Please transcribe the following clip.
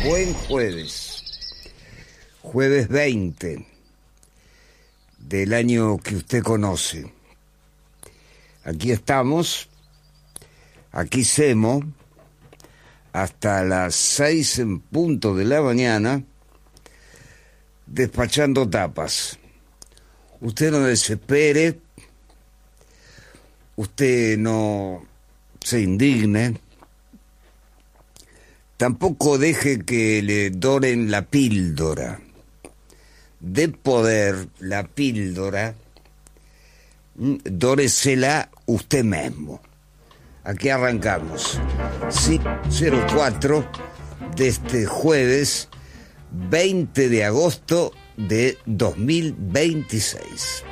Buen jueves. Jueves 20 del año que usted conoce. Aquí estamos, aquí semo, hasta las 6 en punto de la mañana, despachando tapas. Usted no desespere, usted no se indigne, tampoco deje que le doren la píldora. De poder, la píldora, dóresela usted mismo. Aquí arrancamos. 04 de este jueves 20 de agosto de 2026.